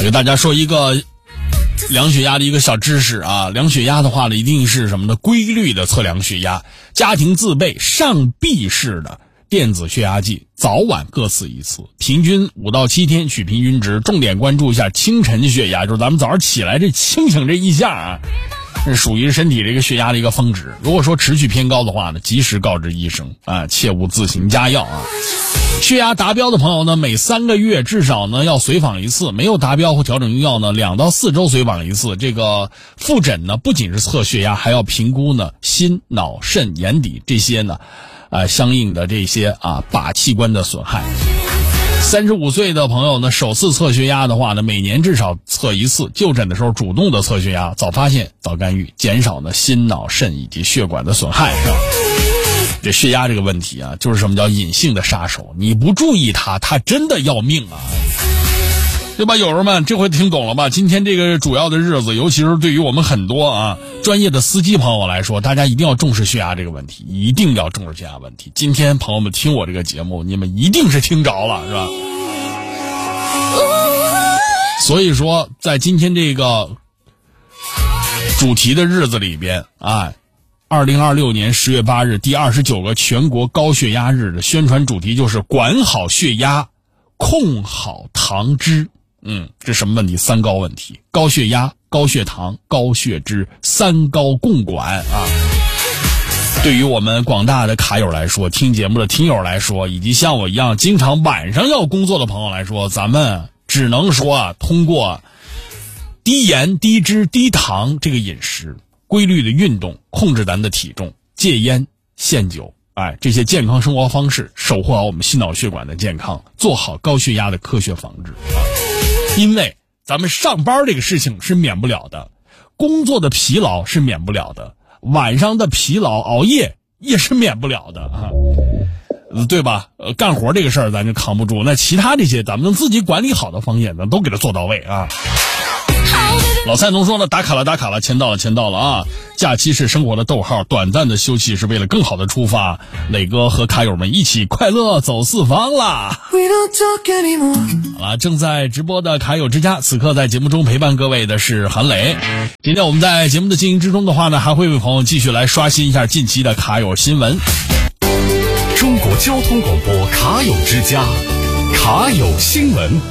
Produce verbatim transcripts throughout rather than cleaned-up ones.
给大家说一个量血压的一个小知识啊，量血压的话呢，一定是什么呢？规律的测量血压，家庭自备上臂式的电子血压计，早晚各次一次，平均五到七天取平均值，重点关注一下清晨血压，就是咱们早上起来这清醒这一下啊，是属于身体这个血压的一个峰值。如果说持续偏高的话呢，及时告知医生啊，切勿自行加药啊。血压达标的朋友呢，每三个月至少呢要随访一次，没有达标或调整用药呢，两到四周随访一次。这个复诊呢，不仅是测血压，还要评估呢心、脑、肾、眼底这些呢，呃，相应的这些啊靶器官的损害。三十五岁的朋友呢，首次测血压的话呢，每年至少测一次。就诊的时候主动的测血压，早发现早干预，减少呢心、脑、肾以及血管的损害，是吧？这血压这个问题啊，就是什么叫隐性的杀手，你不注意它，它真的要命啊，对吧？友人们，这回听懂了吧？今天这个主要的日子，尤其是对于我们很多啊专业的司机朋友来说，大家一定要重视血压这个问题，一定要重视血压问题。今天朋友们听我这个节目，你们一定是听着了，是吧？所以说，在今天这个主题的日子里边啊，二零二六年十月八日第二十九个全国高血压日的宣传主题就是管好血压，控好糖脂。嗯，这什么问题？三高问题：高血压、高血糖、高血脂，三高共管啊！对于我们广大的卡友来说，听节目的听友来说，以及像我一样经常晚上要工作的朋友来说，咱们只能说啊，通过低盐、低脂、低糖这个饮食，规律的运动，控制咱的体重，戒烟限酒，哎，这些健康生活方式，守护好我们心脑血管的健康，做好高血压的科学防治啊！因为咱们上班这个事情是免不了的，工作的疲劳是免不了的，晚上的疲劳熬夜也是免不了的啊，对吧？呃，干活这个事儿咱就扛不住，那其他这些咱们能自己管理好的方面，咱都给它做到位啊。老蔡农说了，打卡了打卡了，钱到了钱到了啊！假期是生活的逗号，短暂的休息是为了更好的出发。磊哥和卡友们一起快乐走四方啦！好了，正在直播的卡友之家，此刻在节目中陪伴各位的是韩磊。今天我们在节目的进行之中的话呢，还会为朋友继续来刷新一下近期的卡友新闻。 中国交通广播卡友之家，卡友新闻。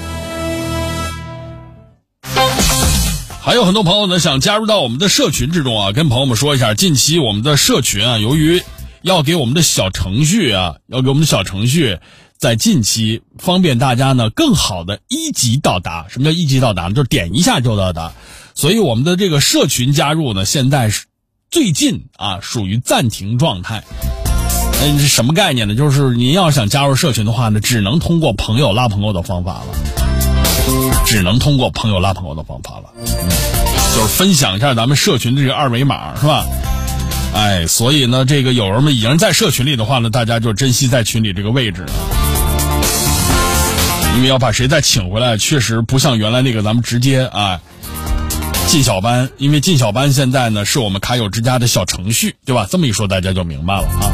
还有很多朋友呢想加入到我们的社群之中啊，跟朋友们说一下，近期我们的社群啊，由于要给我们的小程序啊，要给我们的小程序在近期方便大家呢更好的一级到达。什么叫一级到达呢？就是点一下就到达。所以我们的这个社群加入呢，现在是最近啊属于暂停状态。嗯，是什么概念呢？就是您要想加入社群的话呢，只能通过朋友拉朋友的方法了。只能通过朋友拉朋友的方法了，嗯，就是分享一下咱们社群的这个二维码，是吧？哎，所以呢，这个友人们已经在社群里的话呢，大家就珍惜在群里这个位置啊，因为要把谁再请回来，确实不像原来那个咱们直接啊进小班，因为进小班现在呢是我们卡友之家的小程序，对吧？这么一说大家就明白了啊。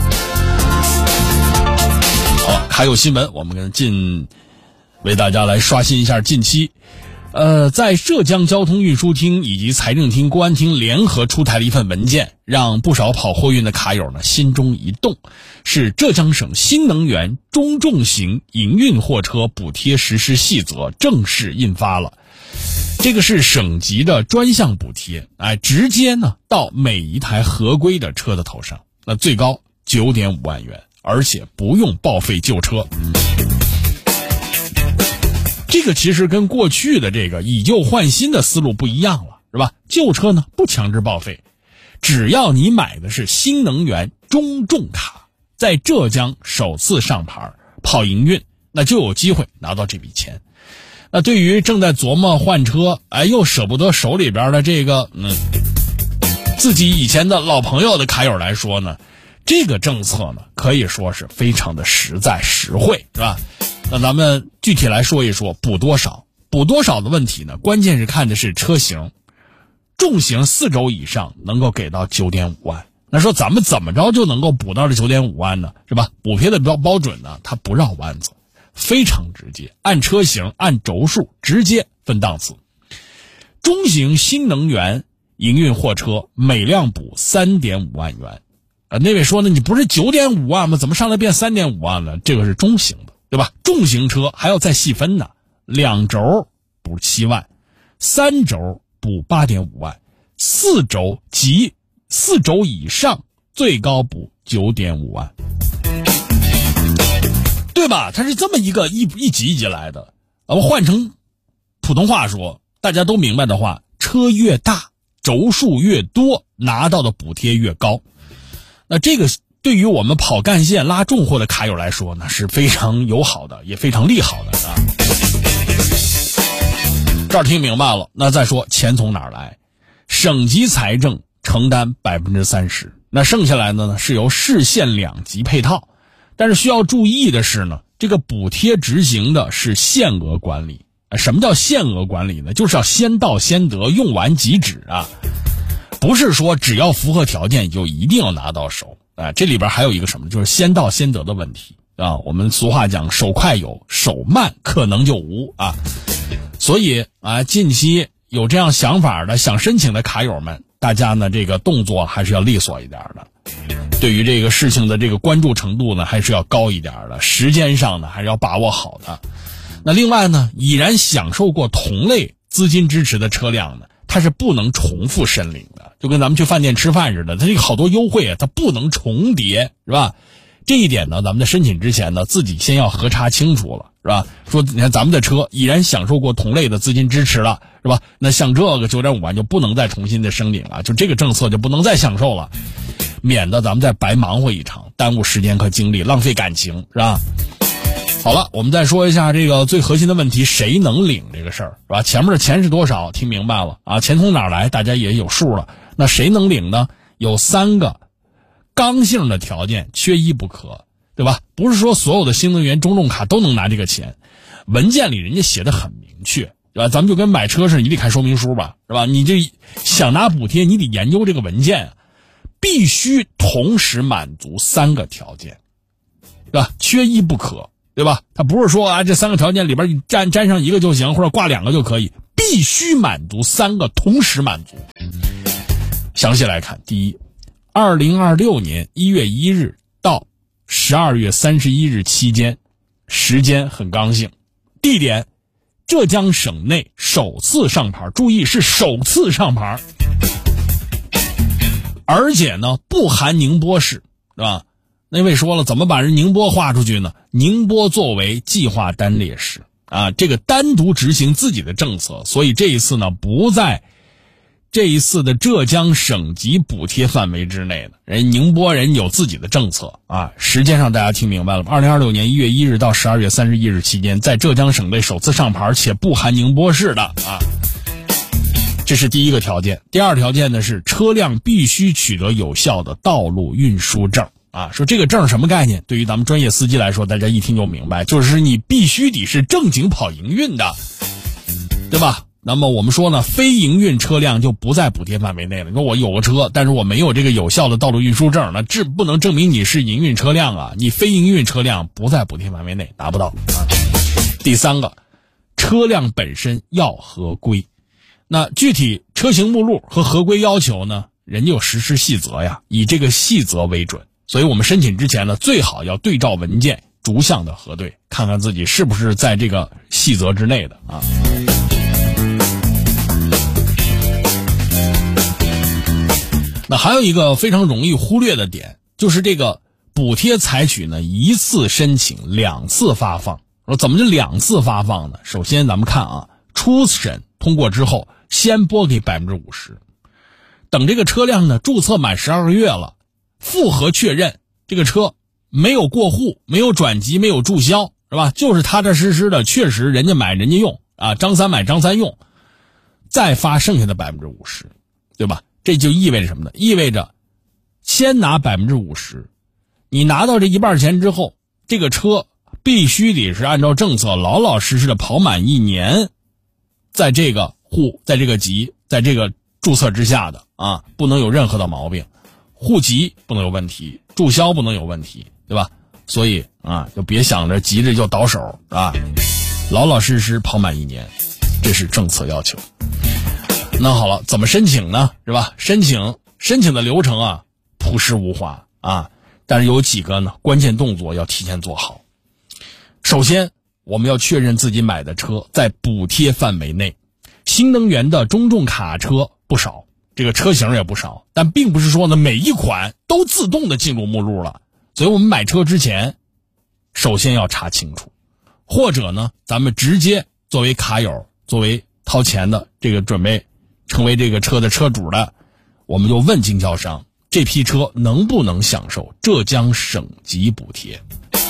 好，卡友新闻，我们进。为大家来刷新一下近期，呃，在浙江交通运输厅以及财政厅、公安厅联合出台了一份文件，让不少跑货运的卡友呢心中一动，是浙江省新能源中重型营运货车补贴实施细则正式印发了。这个是省级的专项补贴，哎，直接呢到每一台合规的车的头上，那最高 九点五万元，而且不用报废旧车。这个其实跟过去的这个以旧换新的思路不一样了，是吧？旧车呢不强制报废，只要你买的是新能源中重卡，在浙江首次上牌跑营运，那就有机会拿到这笔钱。那对于正在琢磨换车，哎，又舍不得手里边的这个嗯自己以前的老朋友的卡友来说呢，这个政策呢可以说是非常的实在实惠，是吧？那咱们具体来说一说，补多少？补多少的问题呢？关键是看的是车型，重型四轴以上能够给到 九点五万。那说咱们怎么着就能够补到这 九点五万呢？是吧？补贴的标标准呢，它不绕弯子，非常直接，按车型按轴数直接分档次。中型新能源营运货车每辆补 三点五万元。啊，那位说呢，你不是 九点五万吗？怎么上来变 三点五万了？这个是中型的，对吧？重型车还要再细分呢，两轴补七万，三轴补 八点五万，四轴及四轴以上最高补 九点五万。对吧？它是这么一个一一级一级来的。啊，我换成普通话说，大家都明白的话，车越大，轴数越多，拿到的补贴越高。那这个对于我们跑干线拉重货的卡友来说呢，是非常友好的，也非常利好的啊。这儿听明白了，那再说钱从哪儿来？省级财政承担 百分之三十， 那剩下来的呢是由市县两级配套。但是需要注意的是呢，这个补贴执行的是限额管理。什么叫限额管理呢？就是要先到先得，用完即止啊。不是说只要符合条件就一定要拿到手啊，这里边还有一个什么，就是先到先得的问题啊。我们俗话讲，手快有，手慢可能就无啊。所以啊，近期有这样想法的想申请的卡友们，大家呢这个动作还是要利索一点的，对于这个事情的这个关注程度呢还是要高一点的，时间上呢还是要把握好的。那另外呢，已然享受过同类资金支持的车辆呢，它是不能重复申领的，就跟咱们去饭店吃饭似的，它这个好多优惠啊，它不能重叠，是吧？这一点呢，咱们在申请之前呢，自己先要核查清楚了，是吧？说你看咱们的车已然享受过同类的资金支持了，是吧？那像这个 九点五万就不能再重新的申领了，就这个政策就不能再享受了，免得咱们再白忙活一场，耽误时间和精力，浪费感情，是吧？好了，我们再说一下这个最核心的问题，谁能领这个事儿，是吧？前面的钱是多少听明白了啊？钱从哪儿来大家也有数了。那谁能领呢？有三个刚性的条件，缺一不可，对吧？不是说所有的新能源中重卡都能拿这个钱，文件里人家写的很明确，对吧？咱们就跟买车似的，你得看说明书吧，是吧？你这想拿补贴，你得研究这个文件，必须同时满足三个条件，对吧？缺一不可，对吧？他不是说啊，这三个条件里边沾沾上一个就行，或者挂两个就可以，必须满足三个，同时满足。详细来看，第一，二零二六年一月一日到十二月三十一日期间，时间很刚性，地点浙江省内首次上牌，注意是首次上牌，而且呢不含宁波市，对吧？那位说了，怎么把人宁波划出去呢？宁波作为计划单列市啊，这个单独执行自己的政策，所以这一次呢不在这一次的浙江省级补贴范围之内的，人宁波人有自己的政策啊。时间上大家听明白了吗？二零二六年一月一日到十二月三十一日期间，在浙江省内首次上牌，且不含宁波市的啊。这是第一个条件。第二条件呢是车辆必须取得有效的道路运输证啊。说这个证什么概念？对于咱们专业司机来说，大家一听就明白，就是你必须得是正经跑营运的，对吧？那么我们说呢，非营运车辆就不在补贴范围内了。你说我有个车，但是我没有这个有效的道路运输证，那这不能证明你是营运车辆啊，你非营运车辆不在补贴范围内，拿不到啊。第三个，车辆本身要合规。那具体车型目录和合规要求呢，人家有实施细则呀，以这个细则为准。所以我们申请之前呢，最好要对照文件逐项的核对，看看自己是不是在这个细则之内的啊。那还有一个非常容易忽略的点，就是这个补贴采取呢一次申请两次发放。说怎么就两次发放呢？首先咱们看啊，初审通过之后，先拨给 百分之五十， 等这个车辆呢注册满十二个月了，复核确认这个车没有过户，没有转籍，没有注销，是吧？就是踏踏实实的，确实人家买人家用啊，张三买张三用，再发剩下的 百分之五十， 对吧？这就意味着什么呢？意味着先拿 百分之五十， 你拿到这一半钱之后，这个车必须得是按照政策老老实实的跑满一年，在这个户，在这个籍，在这个注册之下的啊，不能有任何的毛病，户籍不能有问题，注销不能有问题，对吧？所以啊，就别想着急着就倒手啊，老老实实跑满一年。 这是政策要求。那好了，怎么申请呢？是吧？申请申请的流程啊，朴实无华啊，但是有几个呢关键动作要提前做好。首先，我们要确认自己买的车在补贴范围内。新能源的中重卡车不少，这个车型也不少，但并不是说呢每一款都自动的进入目录了。所以我们买车之前，首先要查清楚，或者呢，咱们直接作为卡友，作为掏钱的这个准备成为这个车的车主的，我们就问经销商，这批车能不能享受浙江省级补贴？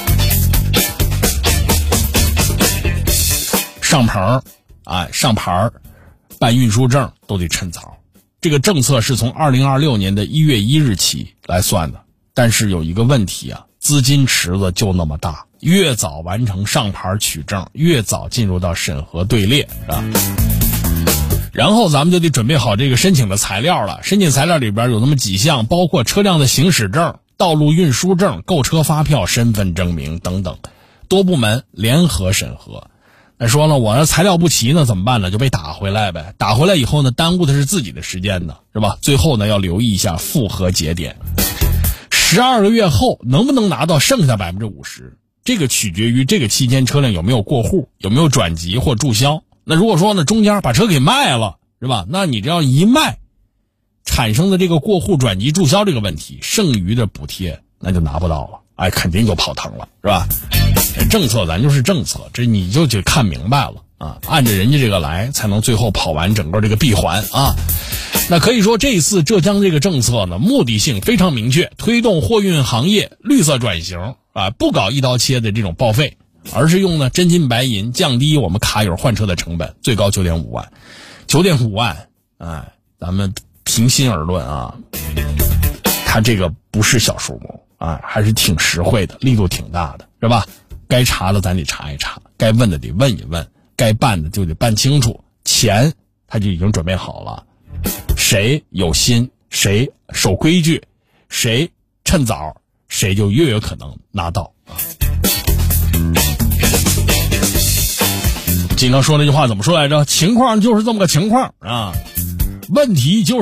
上牌啊，上牌办运输证都得趁早。这个政策是从二零二六年的一月一日起来算的，但是有一个问题啊，资金池子就那么大，越早完成上牌取证，越早进入到审核队列，是吧？然后咱们就得准备好这个申请的材料了。申请材料里边有那么几项，包括车辆的行驶证、道路运输证、购车发票、身份证明等等，多部门联合审核。那说呢，我这材料不齐呢，怎么办呢？就被打回来呗。打回来以后呢，耽误的是自己的时间呢，是吧？最后呢，要留意一下复核节点。十二个月后能不能拿到剩下百分之五十？这个取决于这个期间车辆有没有过户，有没有转籍或注销。那如果说呢，中间把车给卖了，是吧？那你这要一卖，产生的这个过户、转籍、注销这个问题，剩余的补贴那就拿不到了，哎，肯定就跑堂了，是吧？政策咱就是政策，这你就得看明白了啊，按着人家这个来，才能最后跑完整个这个闭环啊。那可以说这次浙江这个政策呢，目的性非常明确，推动货运行业绿色转型啊，不搞一刀切的这种报废，而是用呢真金白银降低我们卡友换车的成本，最高九点五万，九点五万，哎，咱们平心而论啊，它这个不是小数目啊，还是挺实惠的，力度挺大的，是吧？该查的咱得查一查，该问的得问一问，该办的就得办清楚，钱他就已经准备好了，谁有心，谁守规矩，谁趁早，谁就越有可能拿到啊。经常说那句话怎么说来着？情况就是这么个情况啊，问题就是